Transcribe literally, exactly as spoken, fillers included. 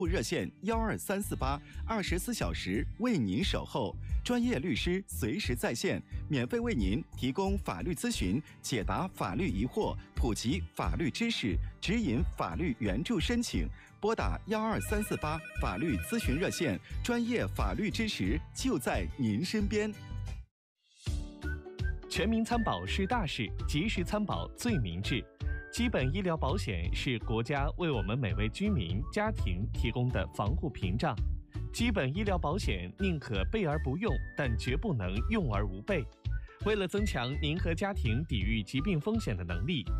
热线幺二三四八，二十四小时为您守候，专业律师随时在线，免费为您提供法律咨询，解答法律疑惑，普及法律知识，指引法律援助申请。拨打幺二三四八法律咨询热线，专业法律支持就在您身边。 全民参保是大事，及时参保最明智。基本医疗保险是国家为我们每位居民、家庭提供的防护屏障。基本医疗保险宁可备而不用，但绝不能用而无备。为了增强您和家庭抵御疾病风险的能力，